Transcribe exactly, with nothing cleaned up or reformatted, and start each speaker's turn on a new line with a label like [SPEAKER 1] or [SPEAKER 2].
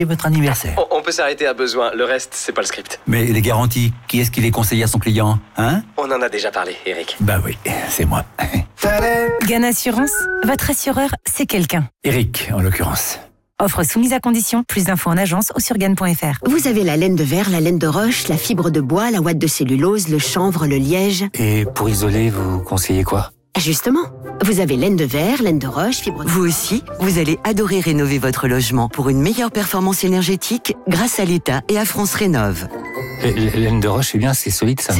[SPEAKER 1] Et votre anniversaire.
[SPEAKER 2] On, on peut s'arrêter à besoin, le reste, c'est pas le script.
[SPEAKER 1] Mais les garanties, qui est-ce qui les conseille à son client, hein?
[SPEAKER 2] On en a déjà parlé, Eric.
[SPEAKER 1] Bah oui, c'est moi.
[SPEAKER 3] Gann Assurance, votre assureur, c'est quelqu'un.
[SPEAKER 1] Eric, en l'occurrence.
[SPEAKER 3] Offre soumise à condition, plus d'infos en agence ou sur gann point f r.
[SPEAKER 4] Vous avez la laine de verre, la laine de roche, la fibre de bois, la ouate de cellulose, le chanvre, le liège.
[SPEAKER 5] Et pour isoler, vous conseillez quoi?
[SPEAKER 4] Justement, vous avez laine de verre, laine de roche, fibre de...
[SPEAKER 6] Vous aussi, vous allez adorer rénover votre logement pour une meilleure performance énergétique grâce à l'État et à France Rénov'.
[SPEAKER 5] Laine de roche, c'est bien, c'est solide ça.